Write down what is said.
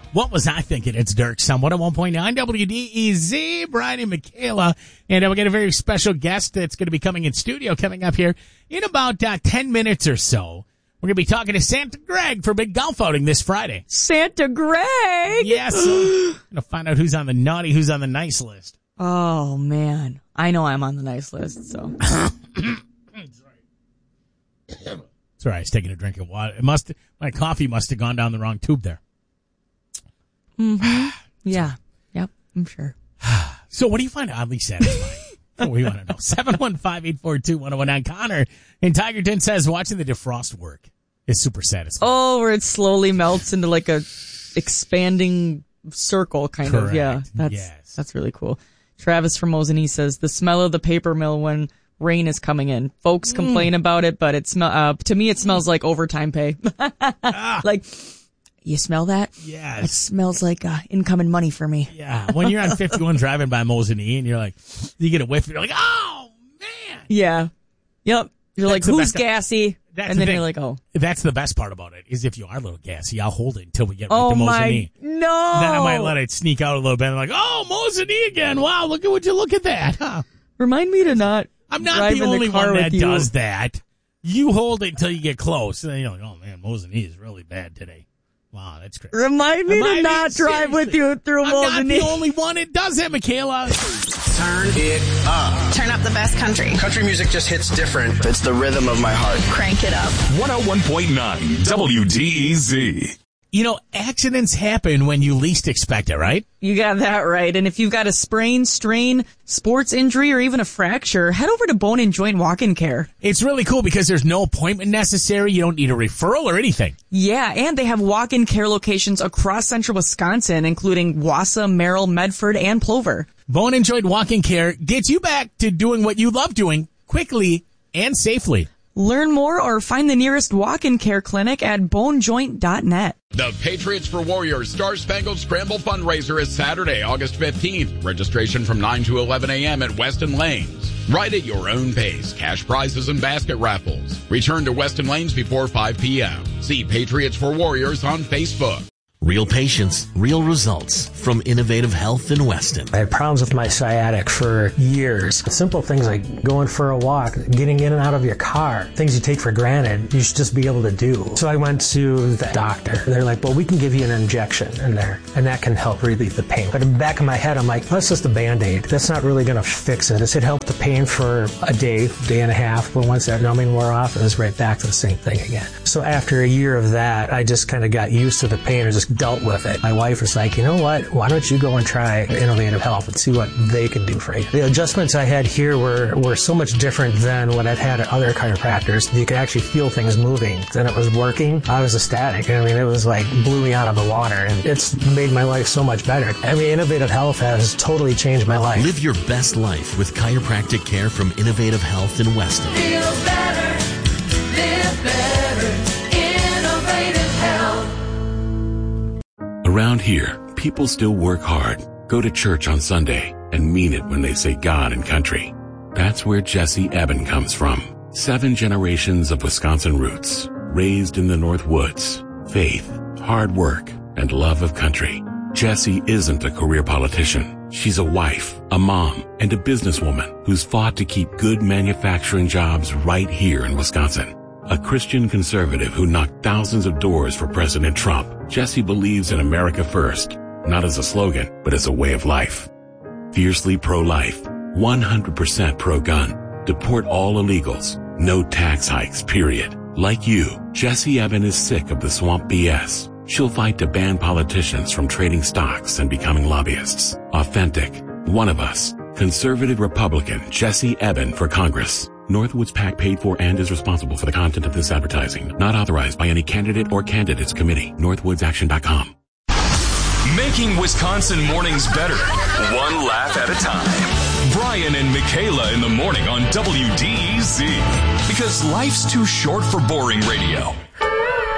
What was I thinking? It's Dirk, somewhat at 1.9 WDEZ, Brian and Michaela. And we got a very special guest that's going to be coming in studio coming up here in about 10 minutes or so. We're going to be talking to Santa Greg for a big golf outing this Friday. Santa Greg? Yes. So we're going to find out who's on the naughty, who's on the nice list. Oh, man. I know I'm on the nice list, so. Sorry, I was taking a drink of water. My coffee must have gone down the wrong tube there. Mm-hmm. Yeah. Yep, I'm sure. So what do you find oddly satisfying? What do you want to know? 715-842-1019. Connor in Tigerton says watching the defrost work is super satisfying. Oh, where it slowly melts into like a expanding circle kind Correct. of. Yeah, that's really cool. Travis from Mosinee says the smell of the paper mill when rain is coming in. Folks complain about it, but to me it smells like overtime pay. Like, you smell that? Yes. It smells like incoming money for me. Yeah. When you're on 51 driving by Mosinee and you're like, you get a whiff, you're like, oh, man. Yeah. Yep. You're That's like, who's gassy? That's and the then thing. you're like, oh. That's the best part about it, is if you are a little gassy, I'll hold it until we get right Oh to Mosinee. no. Then I might let it sneak out a little bit. I'm like, oh, Mosinee again. Wow, look at that. Huh? Remind me to not I'm not drive the in only car one with that you. does that. You hold it until you get close. And then you're like, oh, man, Mosinee is really bad today. Wow, that's crazy. Remind me to not drive with you through I'm not Mosinee. the only one that does that, Michaela. Turn it up. Turn up the best country. Country music just hits different. It's the rhythm of my heart. Crank it up. 101.9 WDEZ. You know, accidents happen when you least expect it, right? You got that right. And if you've got a sprain, strain, sports injury, or even a fracture, head over to Bone and Joint Walk-In Care. It's really cool because there's no appointment necessary. You don't need a referral or anything. Yeah, and they have walk-in care locations across central Wisconsin, including Wausau, Merrill, Medford, and Plover. Bone and Joint Walk-In Care gets you back to doing what you love doing quickly and safely. Learn more or find the nearest walk-in care clinic at bonejoint.net. The Patriots for Warriors Star Spangled Scramble fundraiser is Saturday, August 15th. Registration from 9 to 11 a.m. at Weston Lanes. Ride at your own pace. Cash prizes and basket raffles. Return to Weston Lanes before 5 p.m. See Patriots for Warriors on Facebook. Real patients, real results from Innovative Health in Weston. I had problems with my sciatic for years. Simple things like going for a walk, getting in and out of your car, things you take for granted, you should just be able to do. So I went to the doctor. They're like, well, we can give you an injection in there, and that can help relieve the pain. But in the back of my head, I'm like, that's just a Band-Aid. That's not really going to fix it. It helped the pain for a day and a half, but once that numbing wore off, it was right back to the same thing again. So after a year of that, I just kind of got used to the pain and just dealt with it. My wife was like, you know what? Why don't you go and try Innovative Health and see what they can do for you? The adjustments I had here were so much different than what I've had at other chiropractors. You could actually feel things moving. Then it was working. I was ecstatic. I mean, it was like blew me out of the water, and it's made my life so much better. I mean, Innovative Health has totally changed my life. Live your best life with chiropractic care from Innovative Health in Weston. Feel better, live better, Innovative Health. Around here, people still work hard, go to church on Sunday, and mean it when they say God and country. That's where Jesse Eben comes from. 7 generations of Wisconsin roots, raised in the North Woods, faith, hard work, and love of country. Jessie isn't a career politician. She's a wife, a mom, and a businesswoman who's fought to keep good manufacturing jobs right here in Wisconsin. A Christian conservative who knocked thousands of doors for President Trump, Jessie believes in America first, not as a slogan, but as a way of life. Fiercely pro-life, 100% pro-gun, deport all illegals, no tax hikes, period. Like you, Jessie Eben is sick of the swamp BS. She'll fight to ban politicians from trading stocks and becoming lobbyists. Authentic, one of us, conservative Republican Jessie Eben for Congress. Northwoods PAC paid for and is responsible for the content of this advertising. Not authorized by any candidate or candidates committee. NorthwoodsAction.com. Making Wisconsin mornings better, one laugh at a time. Brian and Michaela in the morning on WDEZ. Because life's too short for boring radio.